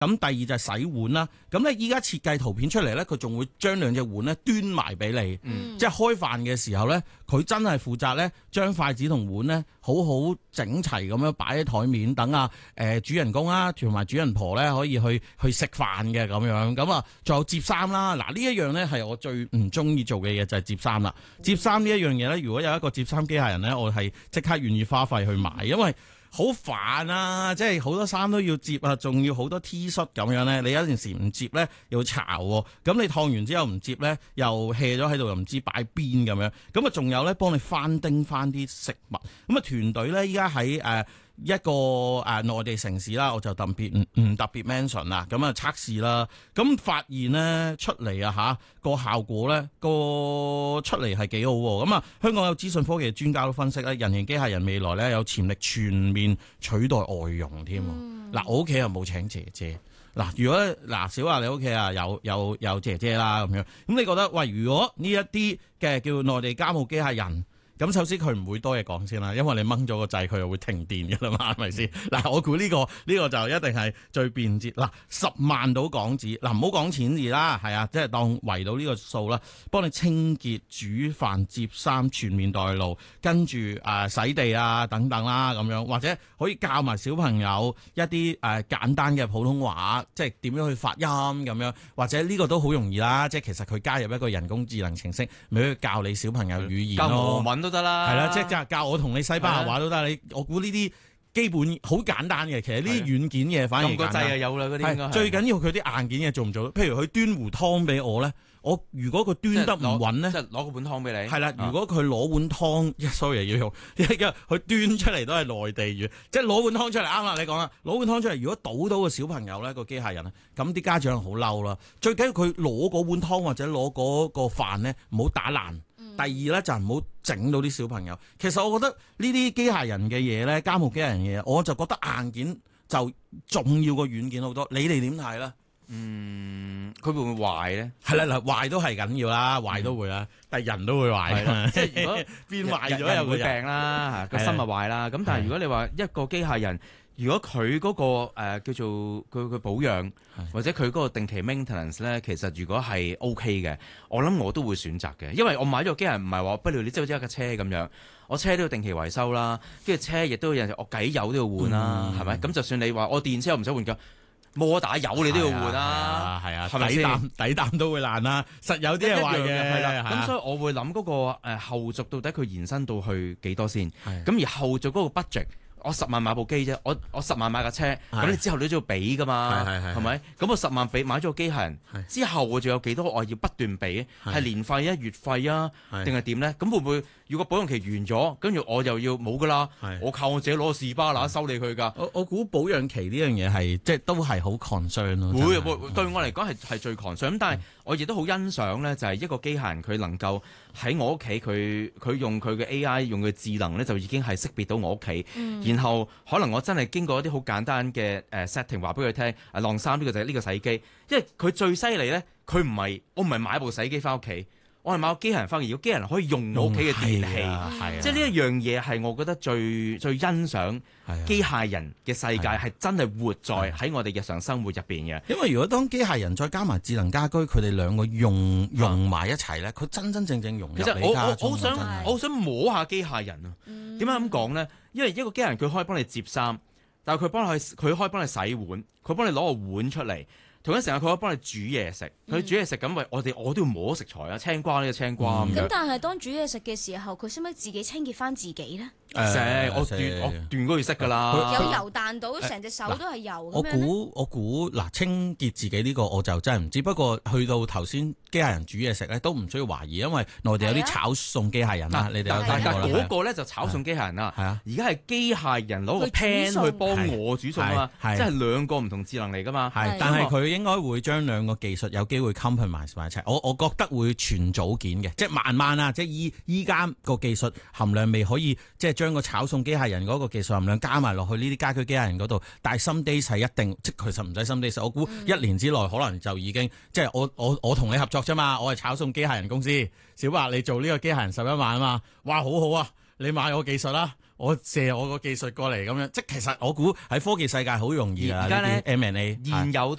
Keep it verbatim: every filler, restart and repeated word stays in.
咁第二就係洗碗啦。咁咧依家設計圖片出嚟咧，佢仲會將兩隻碗咧端埋俾你， 嗯、 即係開飯嘅時候咧，佢真係負責咧將筷子同碗咧好好整齊咁樣擺喺台面，等啊誒主人公啊同埋主人婆咧可以去去食飯嘅咁樣。咁啊，仲有摺衫啦。嗱呢一樣咧係我最唔中意做嘅嘢，就係摺衫啦。摺衫呢一樣嘢咧，如果有一個摺衫機械人咧，我係即刻願意花費去買，因為好煩啊！即係好多衫都要摺啊，仲要好多 T 恤咁樣咧。你有陣時唔摺咧，又潮喎。咁你燙完之後唔摺咧，又 hea 咗喺度，又唔知擺邊咁樣。咁啊，仲有咧幫你翻叮翻啲食物。咁啊，團隊咧依家喺誒一個誒內地城市啦，我就特別唔唔特別 mention 啦。咁啊測試啦，咁發現咧出嚟啊嚇個效果咧個出嚟係幾好喎。咁啊，香港有資訊科技專家都分析咧，人形機械人未來咧有潛力全面取代外傭添。嗱、嗯，我屋企又冇請姐姐。嗱，如果嗱小華你屋企啊有有有姐姐啦咁樣，咁你覺得喂，如果呢一啲嘅叫內地家務機械人？咁首先佢唔會多嘢講先啦，因為你掹咗個掣佢又會停電嘅啦嘛，係咪先？嗱，我估呢個呢個就一定係最便捷。嗱，十萬到港紙，嗱唔好講錢字啦，係啊，即係當圍到呢個數啦，幫你清潔、煮飯、摺衫，全面代勞，跟住誒洗地啊等等啦咁樣，或者可以教埋小朋友一啲誒簡單嘅普通話，即係點樣去發音咁樣，或者呢個都好容易啦，即係其實佢加入一個人工智能程式，咪可以教你小朋友語言咯， 教俄文都得啦， 係啦，即係教教我同你西班牙話都得。你我估呢啲基本好簡單嘅，其實呢啲軟件嘢反而簡單。撳個掣啊有啦，嗰啲應該係最緊要佢啲硬件嘢做唔做到？譬如佢端壺湯俾我咧，我如果佢端得唔穩咧， 即係攞個碗湯俾你。係啦，如果佢攞碗湯，sorry 要用，因為佢端出嚟都係內地語，即係攞碗湯出嚟啱啦。你講啦，攞碗湯出嚟，如果倒到個小朋友咧，個機械人咧，咁啲家長好嬲啦。最緊要佢攞嗰碗湯或者攞嗰個飯咧，唔好打爛。第二咧就唔好整到啲小朋友。其實我覺得呢啲機械人嘅嘢咧，家務機械人嘅嘢，我就覺得硬件就重要過軟件好多。你哋點睇咧？ 嗯，佢會唔會壞咧？ 係啦，嗱，壞都係緊要啦，壞都會啦，嗯、但係人都會壞嘅。 即係如果變壞咗又會病啦，個心咪壞啦。咁但係如果你話一個機械人，如果佢嗰、那個、呃、叫做佢佢保養或者佢嗰個定期 maintenance 咧，其實如果係 OK 嘅，我諗我都會選擇嘅，因為我買咗個機械人唔係話不了，你即係好似一架車咁樣，我車都要定期維修啦，跟住車亦都有陣時我計油都要換啦，係咪、嗯？咁就算你話我電車我唔使換㗎，摩打油你都要換啦，係啊，係咪先？底膽底膽都會爛啦，實有啲係壞嘅，係啦。咁所以我會諗嗰個誒後續到底佢延伸到去幾多先？咁而後續嗰個 budget。我十萬買部機啫，我我十萬買架車，咁你之後你都要俾噶嘛，係咪？咁我十萬俾買咗個機械人，之後我仲有幾多我要不斷俾？係年費啊、月費啊，定係點咧？咁會唔會如果保養期完咗，跟住我又要冇噶啦？我靠我自己攞個士巴拿收你佢㗎。我我估保養期呢樣嘢係即係都係好 concern 咯。會會對我嚟講係係最 concern。咁但係我亦都好欣賞咧，就係一個機械人佢能夠喺我屋企，佢佢用佢嘅 A I 用佢智能咧，就已經係識別到我屋企。然後可能我真係經過一啲好簡單嘅誒 setting 話俾佢聽，啊晾衫呢個就係呢個洗衣機，因為佢最犀利咧，佢唔係我唔係買部洗衣機翻屋企，我係買個機械人翻嚟，如果機械人可以用我屋企嘅電器，啊啊、即係呢一樣嘢係我覺得最最欣賞機械人嘅世界係真係活在喺我哋日常生活入邊嘅。因為如果當機械人再加埋智能家居，佢哋兩個用用埋一齊咧，佢真真正正融入你家中。其實我我好想我好想摸下機械人啊！點解咁講咧？因為一個機械人佢可以幫你摺衫，但係佢幫你佢可以幫你洗碗，佢幫你攞個碗出嚟。同一時間佢可以幫你煮嘢食，佢煮嘢食咁，喂我哋我都要摸食材啊，青瓜呢個青瓜咁。 咁但係當煮嘢食嘅時候，佢識唔識自己清潔翻自己咧？ 識我斷我斷嗰要識㗎啦。 有油彈到，成隻手都係油。 我估我估嗱，清潔自己呢個我就真係唔知。不過去到頭先機械人煮嘢食咧，都唔需要懷疑，因為內地有啲炒餸機械人啦，你哋有睇過啦。 嗰個咧就炒餸機械人啦，係啊，而家係機械人攞個 pan 去幫我煮餸啊嘛，即係兩個唔同智能嚟㗎嘛。係，但係佢應該會將兩個技術有機會 combine 埋一齊。我我覺得會全組件嘅，即係慢慢啊，即係依依家個技術含量未可以即係將個炒餸機械人嗰個技術含量加埋落去呢啲家居機械人嗰度。但係 some days 係一定，即係其實唔使 some days，我估一年之內可能就已經、嗯、即係我我我同你合作啫嘛，我係炒餸機械人公司，小白你做呢個機械人十一萬啊嘛，哇好好啊，你買我技術啦。 我借我個技術過嚟咁樣，即係其實我估喺科技世界好容易啊， 而家呢呢啲 M and A 現有